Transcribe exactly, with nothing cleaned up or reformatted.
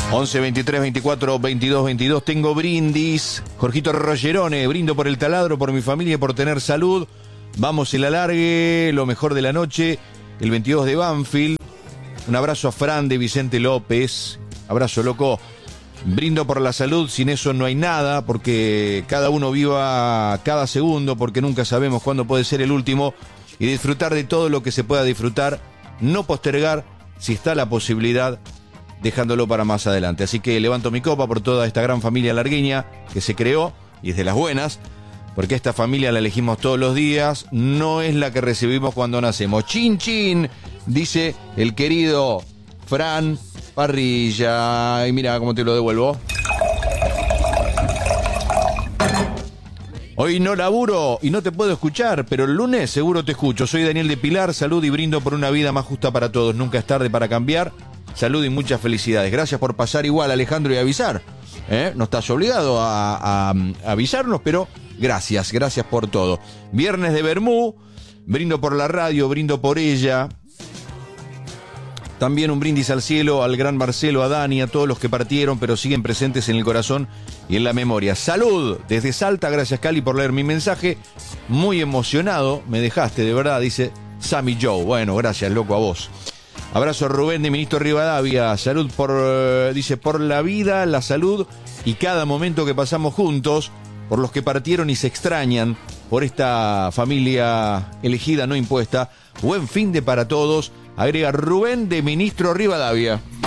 once, veintitrés, veinticuatro, veintidós, veintidós. Tengo brindis. Jorgito Rogerone, brindo por el taladro, por mi familia y por tener salud. Vamos el alargue, lo mejor de la noche. El veintidós de Banfield. Un abrazo a Fran de Vicente López. Abrazo, loco. Brindo por la salud, sin eso no hay nada, porque cada uno viva cada segundo, porque nunca sabemos cuándo puede ser el último, y disfrutar de todo lo que se pueda disfrutar, no postergar, si está la posibilidad, dejándolo para más adelante. Así que levanto mi copa por toda esta gran familia largueña que se creó, y es de las buenas, porque esta familia la elegimos todos los días, no es la que recibimos cuando nacemos. Chin, chin, dice el querido Fran Parrilla. Y mira cómo te lo devuelvo. Hoy no laburo y no te puedo escuchar, pero el lunes seguro te escucho. Soy Daniel de Pilar, salud y brindo por una vida más justa para todos. Nunca es tarde para cambiar. Salud y muchas felicidades. Gracias por pasar igual, Alejandro, y avisar. ¿Eh? No estás obligado a, a, a avisarnos, pero gracias, gracias por todo. Viernes de Bermú, brindo por la radio, brindo por ella. También un brindis al cielo, al gran Marcelo, a Dani, a todos los que partieron, pero siguen presentes en el corazón y en la memoria. ¡Salud! Desde Salta, gracias Cali por leer mi mensaje. Muy emocionado, me dejaste, de verdad, dice Sammy Joe. Bueno, gracias, loco, a vos. Abrazo a Rubén de Ministro Rivadavia. Salud por, eh, dice, por la vida, la salud y cada momento que pasamos juntos, por los que partieron y se extrañan, por esta familia elegida, no impuesta. Buen fin de para todos. Agrega Rubén de Ministro Rivadavia.